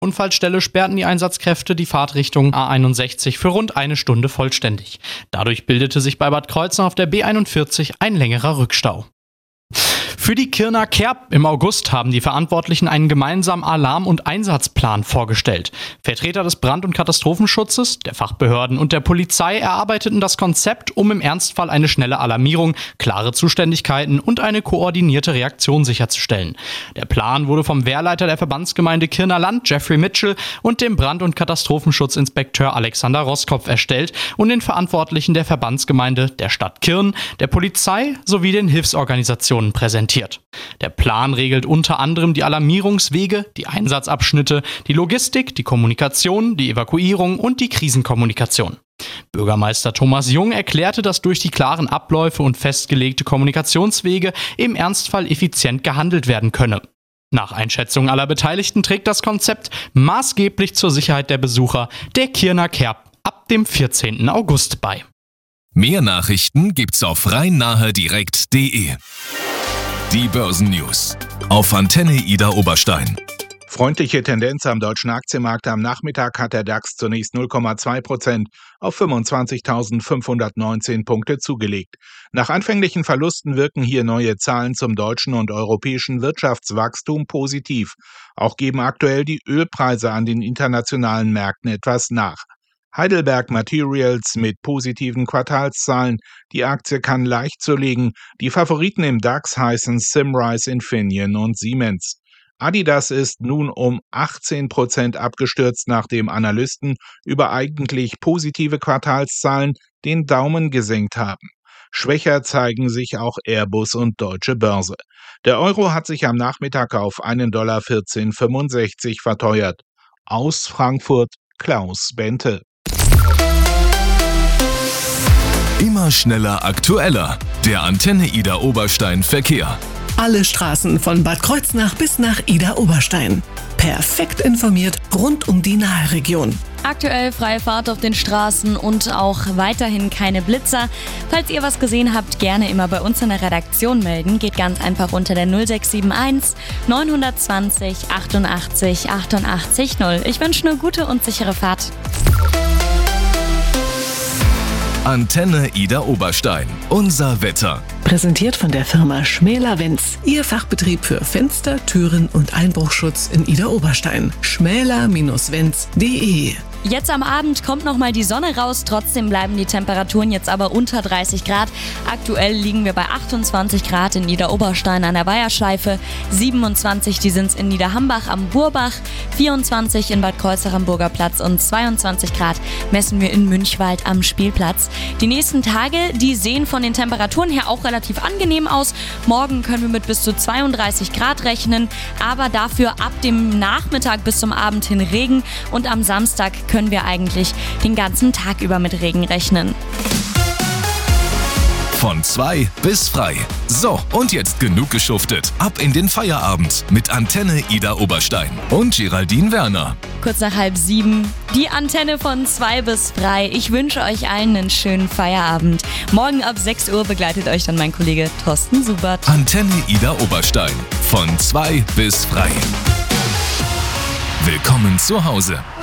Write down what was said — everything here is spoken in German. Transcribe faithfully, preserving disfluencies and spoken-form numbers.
Unfallstelle sperrten die Einsatzkräfte die Fahrtrichtung A einundsechzig für rund eine Stunde vollständig. Dadurch bildete sich bei Bad Kreuznach auf der B einundvierzig ein längerer Rückstau. Für die Kirner Kerb im August haben die Verantwortlichen einen gemeinsamen Alarm- und Einsatzplan vorgestellt. Vertreter des Brand- und Katastrophenschutzes, der Fachbehörden und der Polizei erarbeiteten das Konzept, um im Ernstfall eine schnelle Alarmierung, klare Zuständigkeiten und eine koordinierte Reaktion sicherzustellen. Der Plan wurde vom Wehrleiter der Verbandsgemeinde Kirner Land, Jeffrey Mitchell, und dem Brand- und Katastrophenschutzinspekteur Alexander Roskopf erstellt und den Verantwortlichen der Verbandsgemeinde, der Stadt Kirn, der Polizei sowie den Hilfsorganisationen präsentiert. Der Plan regelt unter anderem die Alarmierungswege, die Einsatzabschnitte, die Logistik, die Kommunikation, die Evakuierung und die Krisenkommunikation. Bürgermeister Thomas Jung erklärte, dass durch die klaren Abläufe und festgelegte Kommunikationswege im Ernstfall effizient gehandelt werden könne. Nach Einschätzung aller Beteiligten trägt das Konzept maßgeblich zur Sicherheit der Besucher der Kirner Kerb ab dem vierzehnten August bei. Mehr Nachrichten gibt's auf rhein-nahe direkt punkt de. Die Börsennews auf Antenne Ida Oberstein. Freundliche Tendenz am deutschen Aktienmarkt. Am Nachmittag hat der DAX zunächst null Komma zwei Prozent auf fünfundzwanzigtausendfünfhundertneunzehn Punkte zugelegt. Nach anfänglichen Verlusten wirken hier neue Zahlen zum deutschen und europäischen Wirtschaftswachstum positiv. Auch geben aktuell die Ölpreise an den internationalen Märkten etwas nach. Heidelberg Materials mit positiven Quartalszahlen. Die Aktie kann leicht zulegen. Die Favoriten im DAX heißen Symrise, Infineon und Siemens. Adidas ist nun um achtzehn Prozent abgestürzt, nachdem Analysten über eigentlich positive Quartalszahlen den Daumen gesenkt haben. Schwächer zeigen sich auch Airbus und Deutsche Börse. Der Euro hat sich am Nachmittag auf einen Dollar vierzehn Komma fünfundsechzig verteuert. Aus Frankfurt Klaus Bente. Immer schneller, aktueller. Der Antenne Ida Oberstein Verkehr. Alle Straßen von Bad Kreuznach bis nach Ida Oberstein. Perfekt informiert rund um die Nahe-Region. Aktuell freie Fahrt auf den Straßen und auch weiterhin keine Blitzer. Falls ihr was gesehen habt, gerne immer bei uns in der Redaktion melden. Geht ganz einfach unter der null sechs sieben eins neun zwei null achtundachtzig achtundachtzig null. Ich wünsche eine gute und sichere Fahrt. Antenne Ida Oberstein. Unser Wetter. Präsentiert von der Firma Schmäler Wenz. Ihr Fachbetrieb für Fenster, Türen und Einbruchschutz in Ida Oberstein. schmäler Bindestrich wenz punkt de. Jetzt am Abend kommt nochmal die Sonne raus, trotzdem bleiben die Temperaturen jetzt aber unter dreißig Grad. Aktuell liegen wir bei achtundzwanzig Grad in Niederoberstein an der Weiherschleife, siebenundzwanzig, die sind in Niederhambach am Burbach, vierundzwanzig in Bad Kreuznach am Burgerplatz und zweiundzwanzig Grad messen wir in Münchwald am Spielplatz. Die nächsten Tage, die sehen von den Temperaturen her auch relativ angenehm aus. Morgen können wir mit bis zu zweiunddreißig Grad rechnen, aber dafür ab dem Nachmittag bis zum Abend hin Regen und am Samstag können wir eigentlich den ganzen Tag über mit Regen rechnen. Von zwei bis frei. So, und jetzt genug geschuftet. Ab in den Feierabend mit Antenne Ida Oberstein und Geraldine Werner. Kurz nach halb sieben, die Antenne von zwei bis frei. Ich wünsche euch allen einen schönen Feierabend. Morgen ab sechs Uhr begleitet euch dann mein Kollege Thorsten Subert. Antenne Ida Oberstein. Von zwei bis frei. Willkommen zu Hause.